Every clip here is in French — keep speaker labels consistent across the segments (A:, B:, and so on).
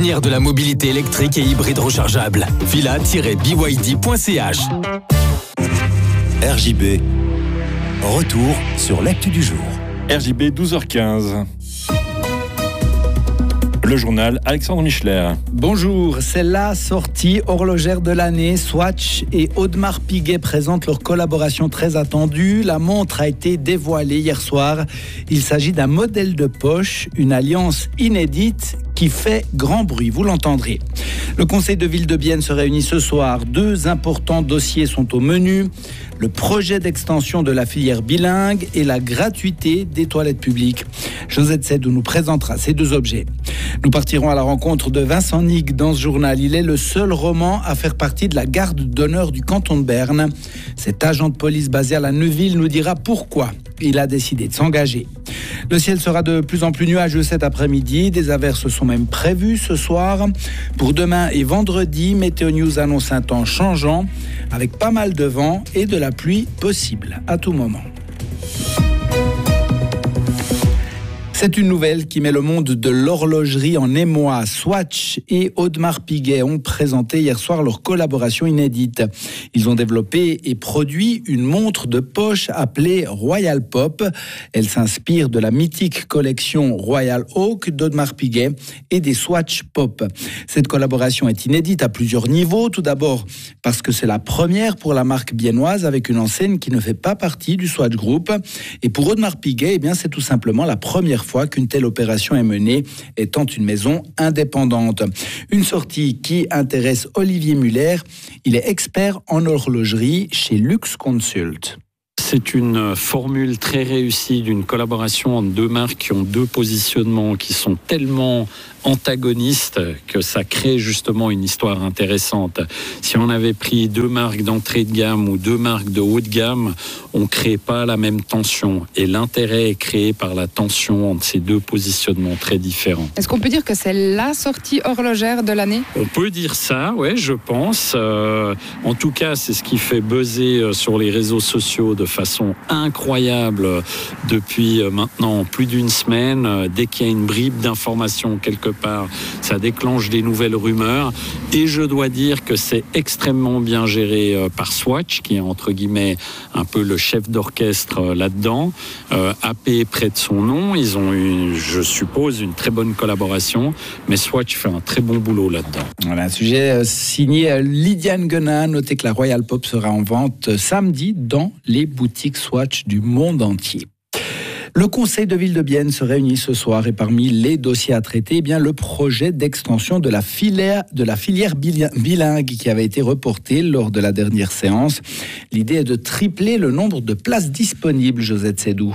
A: De la mobilité électrique et hybride rechargeable. Villa-byd.ch.
B: RJB. Retour sur l'actu du jour.
C: RJB 12h15. Le journal Alexandre Michler.
D: Bonjour, c'est la sortie horlogère de l'année. Swatch et Audemars Piguet présentent leur collaboration très attendue. La montre a été dévoilée hier soir. Il s'agit d'un modèle de poche, une alliance inédite qui fait grand bruit, vous l'entendrez. Le conseil de ville de Bienne se réunit ce soir. 2 importants dossiers sont au menu. Le projet d'extension de la filière bilingue et la gratuité des toilettes publiques. Josette Sedou nous présentera ces 2 objets. Nous partirons à la rencontre de Vincent Nig dans ce journal. Il est le seul roman à faire partie de la garde d'honneur du canton de Berne. Cet agent de police basé à la Neuville nous dira pourquoi il a décidé de s'engager. Le ciel sera de plus en plus nuageux cet après-midi. Des averses sont même prévues ce soir. Pour demain et vendredi, Météo News annonce un temps changeant avec pas mal de vent et de la pluie possible à tout moment. C'est une nouvelle qui met le monde de l'horlogerie en émoi. Swatch et Audemars Piguet ont présenté hier soir leur collaboration inédite. Ils ont développé et produit une montre de poche appelée Royal Pop. Elle s'inspire de la mythique collection Royal Oak d'Audemars Piguet et des Swatch Pop. Cette collaboration est inédite à plusieurs niveaux. Tout d'abord parce que c'est la première pour la marque biennoise avec une enseigne qui ne fait pas partie du Swatch Group. Et pour Audemars Piguet, c'est tout simplement la première fois qu'une telle opération est menée, étant une maison indépendante. Une sortie qui intéresse Olivier Muller. Il est expert en horlogerie chez Lux Consult.
E: C'est une formule très réussie d'une collaboration entre 2 marques qui ont 2 positionnements qui sont tellement antagonistes que ça crée justement une histoire intéressante. Si on avait pris 2 marques d'entrée de gamme ou 2 marques de haut de gamme, on ne crée pas la même tension. Et l'intérêt est créé par la tension entre ces 2 positionnements très différents.
F: Est-ce qu'on peut dire que c'est la sortie horlogère de l'année ?
E: On peut dire ça, ouais, je pense. En tout cas, c'est ce qui fait buzzer sur les réseaux sociaux de façon incroyable depuis maintenant plus d'une semaine. Dès qu'il y a une bribe d'information quelque part, ça déclenche des nouvelles rumeurs. Et je dois dire que c'est extrêmement bien géré par Swatch, qui est entre guillemets un peu le chef d'orchestre là-dedans. AP prête son nom. Ils ont eu, je suppose, une très bonne collaboration. Mais Swatch fait un très bon boulot là-dedans.
D: Voilà, un sujet signé Lydiane Guenin. Notez que la Royal Pop sera en vente samedi dans les boutiques Swatch du monde entier. Le conseil de ville de Bienne se réunit ce soir et parmi les dossiers à traiter, le projet d'extension de la filière bilingue qui avait été reporté lors de la dernière séance. L'idée est de tripler le nombre de places disponibles, Josette Sedou.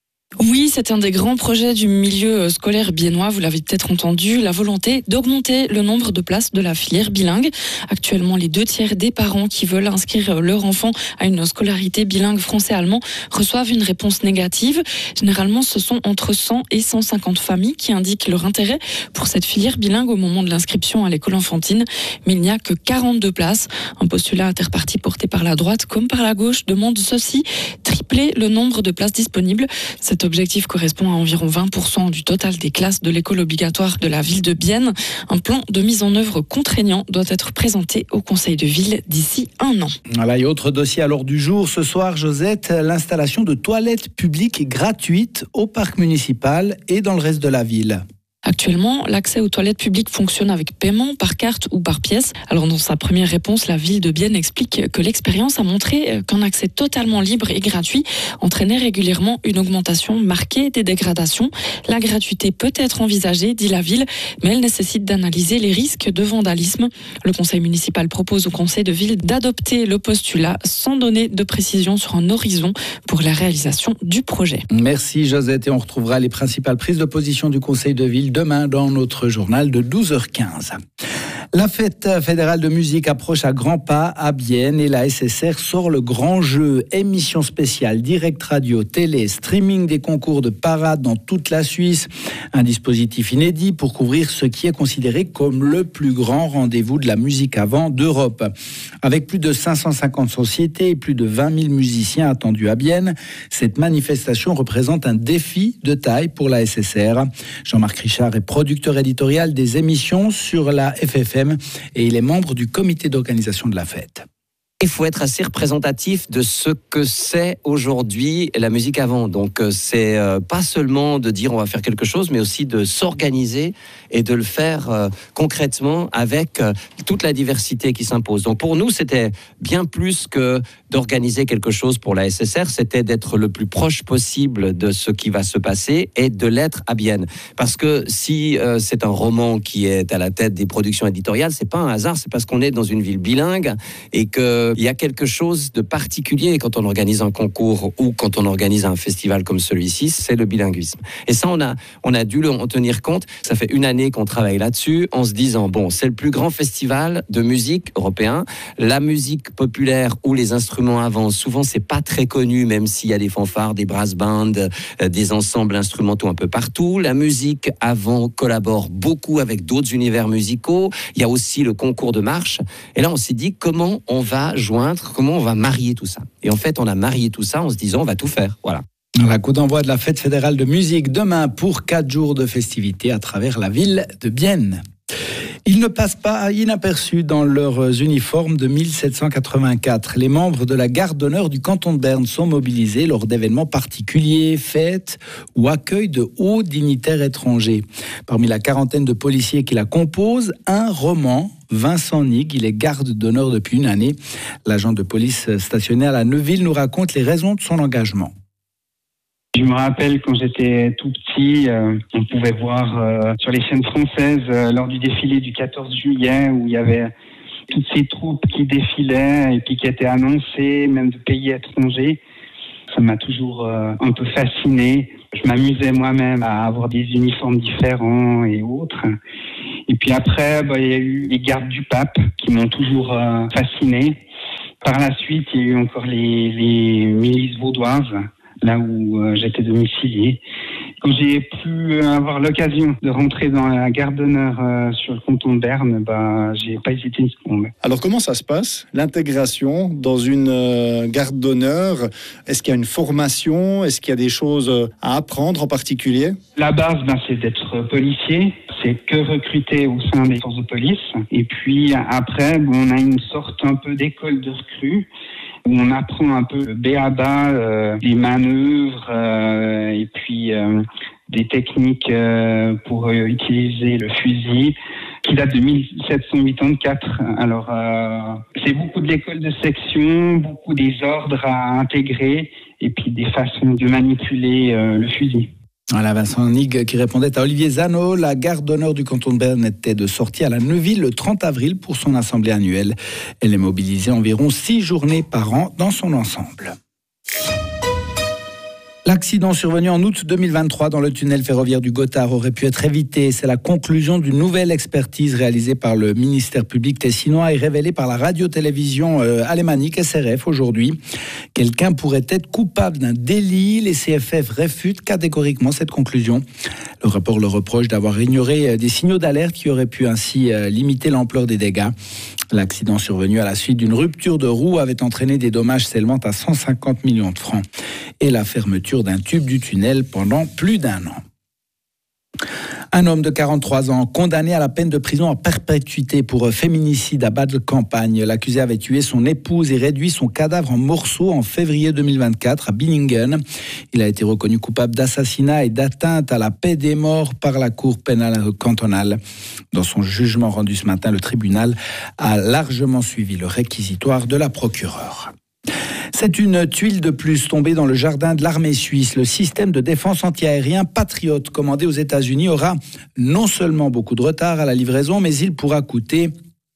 G: Oui, c'est un des grands projets du milieu scolaire biennois, vous l'avez peut-être entendu, la volonté d'augmenter le nombre de places de la filière bilingue. Actuellement, les 2/3 des parents qui veulent inscrire leur enfant à une scolarité bilingue français-allemand reçoivent une réponse négative. Généralement, ce sont entre 100 et 150 familles qui indiquent leur intérêt pour cette filière bilingue au moment de l'inscription à l'école enfantine. Mais il n'y a que 42 places. Un postulat interparti porté par la droite comme par la gauche demande ceci, tripler le nombre de places disponibles. Cet objectif correspond à environ 20% du total des classes de l'école obligatoire de la ville de Bienne. Un plan de mise en œuvre contraignant doit être présenté au conseil de ville d'ici 1 an.
D: Voilà, et autre dossier à l'ordre du jour ce soir, Josette, l'installation de toilettes publiques gratuites au parc municipal et dans le reste de la ville.
G: Actuellement, l'accès aux toilettes publiques fonctionne avec paiement par carte ou par pièce. Alors dans sa première réponse, la ville de Bienne explique que l'expérience a montré qu'un accès totalement libre et gratuit entraînait régulièrement une augmentation marquée des dégradations. La gratuité peut être envisagée, dit la ville, mais elle nécessite d'analyser les risques de vandalisme. Le conseil municipal propose au conseil de ville d'adopter le postulat sans donner de précision sur un horizon pour la réalisation du projet.
D: Merci Josette, et on retrouvera les principales prises de position du conseil de ville demain dans notre journal de 12h15. La fête fédérale de musique approche à grands pas à Bienne et la SSR sort le grand jeu. Émission spéciale, direct radio, télé, streaming des concours de parade dans toute la Suisse. Un dispositif inédit pour couvrir ce qui est considéré comme le plus grand rendez-vous de la musique avant d'Europe. Avec plus de 550 sociétés et plus de 20 000 musiciens attendus à Bienne, cette manifestation représente un défi de taille pour la SSR. Jean-Marc Richard est producteur éditorial des émissions sur la FFM et il est membre du comité d'organisation de la fête.
H: Il faut être assez représentatif de ce que c'est aujourd'hui la musique avant. Donc c'est pas seulement de dire on va faire quelque chose, mais aussi de s'organiser et de le faire concrètement avec toute la diversité qui s'impose. Donc pour nous, c'était bien plus que d'organiser quelque chose pour la SSR, c'était d'être le plus proche possible de ce qui va se passer et de l'être à Bienne. Parce que si c'est un roman qui est à la tête des productions éditoriales, c'est pas un hasard, c'est parce qu'on est dans une ville bilingue et que il y a quelque chose de particulier quand on organise un concours ou quand on organise un festival comme celui-ci, c'est le bilinguisme. Et ça, on a dû en tenir compte. Ça fait une année qu'on travaille là-dessus en se disant, bon, c'est le plus grand festival de musique européen. La musique populaire ou les instruments avant, souvent, c'est pas très connu, même s'il y a des fanfares, des brass bands, des ensembles instrumentaux un peu partout. La musique avant collabore beaucoup avec d'autres univers musicaux. Il y a aussi le concours de marche. Et là, on s'est dit, comment on va joindre, comment on va marier tout ça. Et en fait, on a marié tout ça en se disant, on va tout faire. Voilà.
D: La coup d'envoi de la fête fédérale de musique demain pour 4 jours de festivités à travers la ville de Bienne. Ils ne passent pas inaperçus dans leurs uniformes de 1784. Les membres de la garde d'honneur du canton de Berne sont mobilisés lors d'événements particuliers, fêtes ou accueil de hauts dignitaires étrangers. Parmi la quarantaine de policiers qui la composent, un roman, Vincent Nig, il est garde d'honneur depuis une année. L'agent de police stationné à la Neuville nous raconte les raisons de son engagement.
I: Je me rappelle quand j'étais tout petit, on pouvait voir sur les chaînes françaises lors du défilé du 14 juillet où il y avait toutes ces troupes qui défilaient et puis qui étaient annoncées, même de pays étrangers. Ça m'a toujours un peu fasciné. Je m'amusais moi-même à avoir des uniformes différents et autres. Et puis après, il y a eu les gardes du pape qui m'ont toujours fasciné. Par la suite, il y a eu encore les milices vaudoises, là où j'étais domicilié. Quand j'ai pu avoir l'occasion de rentrer dans la garde d'honneur sur le canton de Berne, j'ai pas hésité une seconde.
J: Alors comment ça se passe, l'intégration dans une garde d'honneur? Est-ce qu'il y a une formation? Est-ce qu'il y a des choses à apprendre en particulier? La base,
I: c'est d'être policier. C'est que recruter au sein des forces de police. Et puis après, on a une sorte un peu d'école de recrues où on apprend un peu le b.a.-ba, les manœuvres et puis des techniques pour utiliser le fusil qui date de 1784. Alors, c'est beaucoup de l'école de section, beaucoup des ordres à intégrer et puis des façons de manipuler le fusil.
D: Voilà, Vincent Nig qui répondait à Olivier Zano. La garde d'honneur du canton de Berne était de sortie à la Neuville le 30 avril pour son assemblée annuelle. Elle est mobilisée environ 6 journées par an dans son ensemble. L'accident survenu en août 2023 dans le tunnel ferroviaire du Gothard aurait pu être évité. C'est la conclusion d'une nouvelle expertise réalisée par le ministère public tessinois et révélée par la radio-télévision alémanique SRF aujourd'hui. Quelqu'un pourrait être coupable d'un délit. Les CFF réfutent catégoriquement cette conclusion. Le rapport le reproche d'avoir ignoré des signaux d'alerte qui auraient pu ainsi limiter l'ampleur des dégâts. L'accident survenu à la suite d'une rupture de roue avait entraîné des dommages s'élevant à 150 millions de francs et la fermeture d'un tube du tunnel pendant plus d'1 an. Un homme de 43 ans condamné à la peine de prison à perpétuité pour féminicide à Bas-de-Campagne. L'accusé avait tué son épouse et réduit son cadavre en morceaux en février 2024 à Binningen. Il a été reconnu coupable d'assassinat et d'atteinte à la paix des morts par la Cour pénale cantonale. Dans son jugement rendu ce matin, le tribunal a largement suivi le réquisitoire de la procureure. C'est une tuile de plus tombée dans le jardin de l'armée suisse. Le système de défense antiaérien Patriot commandé aux États-Unis aura non seulement beaucoup de retard à la livraison, mais il pourra coûter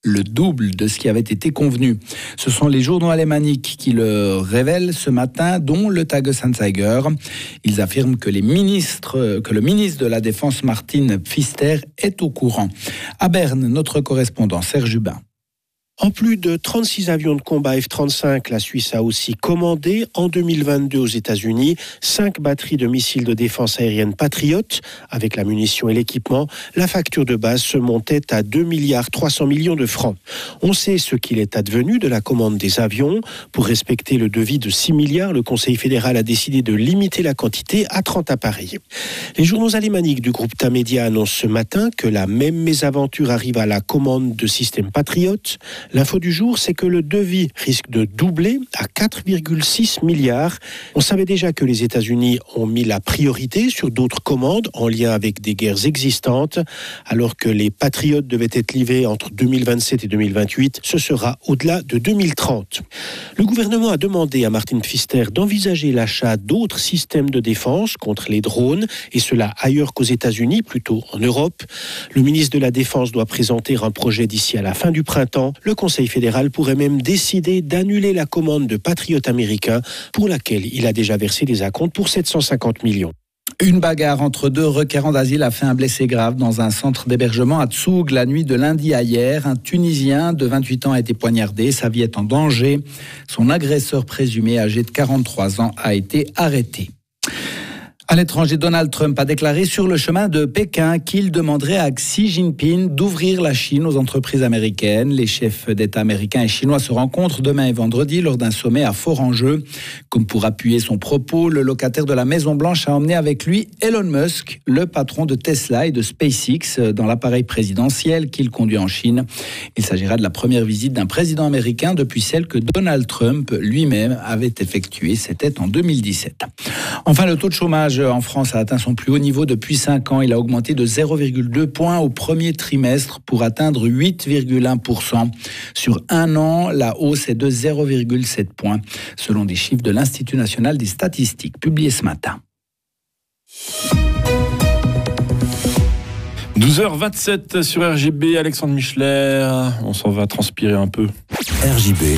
D: le double de ce qui avait été convenu. Ce sont les journaux alémaniques qui le révèlent ce matin, dont le Tages-Anzeiger. Ils affirment que le ministre de la Défense, Martin Pfister, est au courant. À Berne, notre correspondant Serge Hubin.
K: En plus de 36 avions de combat F-35, la Suisse a aussi commandé en 2022 aux États-Unis 5 batteries de missiles de défense aérienne Patriot. Avec la munition et l'équipement, la facture de base se montait à 2,3 milliards de francs. On sait ce qu'il est advenu de la commande des avions. Pour respecter le devis de 6 milliards, le Conseil fédéral a décidé de limiter la quantité à 30 appareils. Les journaux alémaniques du groupe Tamedia annoncent ce matin que la même mésaventure arrive à la commande de systèmes Patriot. L'info du jour, c'est que le devis risque de doubler à 4,6 milliards. On savait déjà que les États-Unis ont mis la priorité sur d'autres commandes en lien avec des guerres existantes. Alors que les Patriotes devaient être livrés entre 2027 et 2028, ce sera au-delà de 2030. Le gouvernement a demandé à Martin Pfister d'envisager l'achat d'autres systèmes de défense contre les drones, et cela ailleurs qu'aux États-Unis, plutôt en Europe. Le ministre de la Défense doit présenter un projet d'ici à la fin du printemps. Le Conseil fédéral pourrait même décider d'annuler la commande de Patriotes américains pour laquelle il a déjà versé des acomptes pour 750 millions.
D: Une bagarre entre deux requérants d'asile a fait un blessé grave dans un centre d'hébergement à Tsoug la nuit de lundi à hier. Un Tunisien de 28 ans a été poignardé, sa vie est en danger. Son agresseur présumé, âgé de 43 ans, a été arrêté. À l'étranger, Donald Trump a déclaré sur le chemin de Pékin qu'il demanderait à Xi Jinping d'ouvrir la Chine aux entreprises américaines. Les chefs d'État américains et chinois se rencontrent demain et vendredi lors d'un sommet à fort enjeu. Comme pour appuyer son propos, le locataire de la Maison-Blanche a emmené avec lui Elon Musk, le patron de Tesla et de SpaceX, dans l'appareil présidentiel qu'il conduit en Chine. Il s'agira de la première visite d'un président américain depuis celle que Donald Trump lui-même avait effectuée. C'était en 2017. Enfin, le taux de chômage en France a atteint son plus haut niveau depuis 5 ans. Il a augmenté de 0,2 points au premier trimestre pour atteindre 8,1%. Sur un an, la hausse est de 0,7 points, selon des chiffres de l'Institut national des statistiques publiés ce matin.
C: 12h27 sur RJB, Alexandre Michler. On s'en va transpirer un peu.
B: RJB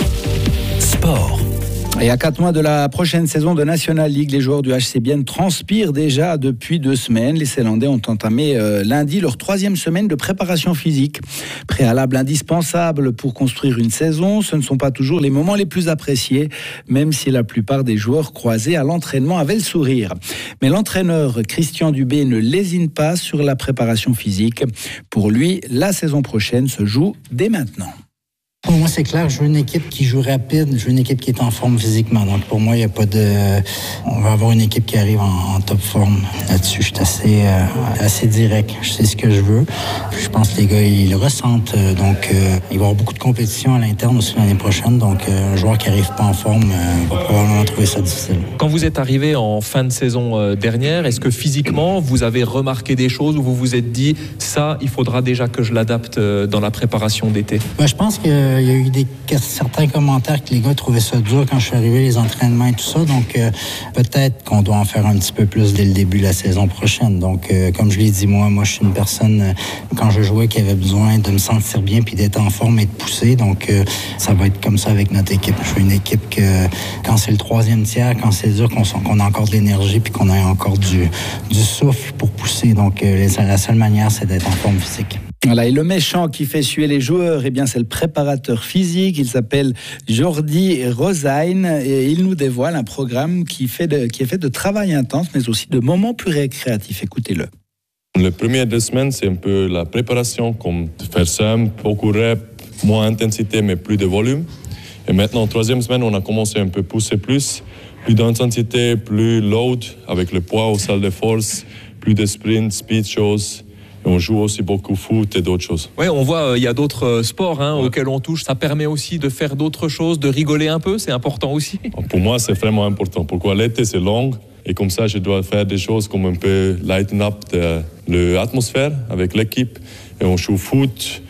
B: Sport.
D: Et à 4 mois de la prochaine saison de National League, les joueurs du HC Bienne transpirent déjà depuis 2 semaines. Les Ceylandais ont entamé lundi leur 3e semaine de préparation physique. Préalable indispensable pour construire une saison, ce ne sont pas toujours les moments les plus appréciés, même si la plupart des joueurs croisés à l'entraînement avaient le sourire. Mais l'entraîneur Christian Dubé ne lésine pas sur la préparation physique. Pour lui, la saison prochaine se joue dès maintenant.
L: Pour moi, c'est clair, je veux une équipe qui joue rapide, je veux une équipe qui est en forme physiquement. Donc, pour moi, il n'y a pas de... On va avoir une équipe qui arrive en top forme. Là-dessus, je suis assez direct. Je sais ce que je veux. Puis, je pense que les gars, ils le ressentent. Donc, il va y avoir beaucoup de compétition à l'interne aussi l'année prochaine. Donc, un joueur qui n'arrive pas en forme va probablement trouver ça difficile.
M: Quand vous êtes arrivé en fin de saison dernière, est-ce que physiquement, vous avez remarqué des choses où vous vous êtes dit, ça, il faudra déjà que je l'adapte dans la préparation d'été?
L: Je pense que il y a eu certains commentaires que les gars trouvaient ça dur quand je suis arrivé, les entraînements et tout ça. Donc, peut-être qu'on doit en faire un petit peu plus dès le début de la saison prochaine. Donc, comme je l'ai dit, moi, je suis une personne, quand je jouais, qui avait besoin de me sentir bien puis d'être en forme et de pousser. Donc, ça va être comme ça avec notre équipe. Je veux une équipe que, quand c'est le 3e tiers, quand c'est dur, qu'on a encore de l'énergie puis qu'on a encore du souffle pour pousser. Donc, la seule manière, c'est d'être en forme physique.
D: Voilà, et le méchant qui fait suer les joueurs, eh bien, c'est le préparateur physique. Il s'appelle Jordi Rosain et il nous dévoile un programme qui est fait de travail intense, mais aussi de moments plus récréatifs. Écoutez-le.
N: Les premières 2 semaines, c'est un peu la préparation, comme faire simple, beaucoup reps, moins intensité, mais plus de volume. Et maintenant, 3e semaine, on a commencé un peu pousser plus d'intensité, plus load, avec le poids aux salles de force, plus de sprint, speed shows. Et on joue aussi beaucoup foot et d'autres choses.
M: Oui, on voit, il y a d'autres sports auxquels on touche. Ça permet aussi de faire d'autres choses, de rigoler un peu, c'est important aussi.
N: Pour moi, c'est vraiment important. Pourquoi l'été, c'est long. Et comme ça, je dois faire des choses comme un peu lighten up l'atmosphère avec l'équipe. Et on joue foot,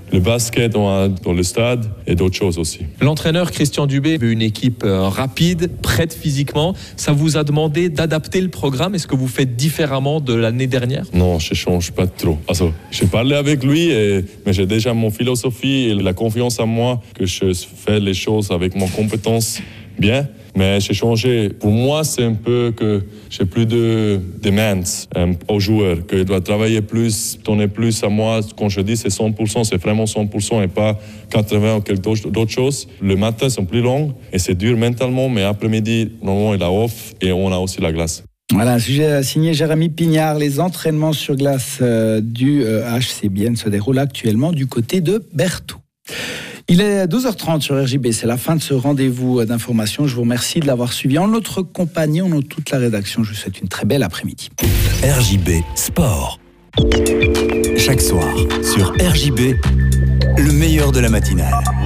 N: le basket dans le stade et d'autres choses aussi.
M: L'entraîneur Christian Dubé veut une équipe rapide, prête physiquement. Ça vous a demandé d'adapter le programme. Est-ce que vous faites différemment de l'année dernière?
N: Non, je ne change pas trop. Also, j'ai parlé avec lui, mais j'ai déjà mon philosophie et la confiance en moi que je fais les choses avec mon compétence bien. Mais j'ai changé. Pour moi, c'est un peu que j'ai plus de demands aux joueurs, qu'ils doivent travailler plus, donner plus à moi. Quand je dis c'est 100%, c'est vraiment 100% et pas 80 ou quelque d'autres choses. Le matin, c'est plus long et c'est dur mentalement, mais après-midi, normalement, il a off et on a aussi la glace.
D: Voilà, un sujet signé Jérémy Pignard. Les entraînements sur glace du HC Bienne se déroulent actuellement du côté de Berthoud. Il est 12h30 sur RJB, c'est la fin de ce rendez-vous d'information. Je vous remercie de l'avoir suivi. En notre compagnie, en nom de toute la rédaction, je vous souhaite une très belle après-midi.
B: RJB Sport. Chaque soir, sur RJB, le meilleur de la matinale.